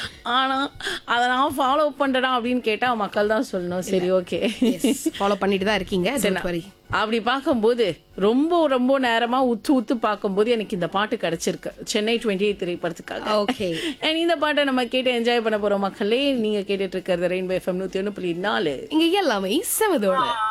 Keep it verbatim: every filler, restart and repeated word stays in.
ஆனா அதை நான் ஃபாலோ பண்றேனா அப்படின்னு கேட்டா மக்கள் தான் சொல்லணும். சரி, ஓகே, ஃபாலோ பண்ணிட்டு தான் இருக்கீங்க. Don't worry. அப்படி பார்க்கும்போது ரொம்ப ரொம்ப நேரமா உத்து உத்து பார்க்கும்போது எனக்கு இந்த பாட்டு கிடைச்சிருக்கு, சென்னை டுவெண்ட்டி எயிட் திரைப்படத்துக்காக. ஓகே. And இந்த பாட்டை நம்ம கேட்டு என்ஜாய் பண்ண போறோம் மக்களே. நீங்க கேட்டுட்டு இருக்கிறது ரெயின்போ எஃப்எம் நூத்தி ஒண்ணு புள்ளி நாலு. இங்க எல்லாமே செவதோட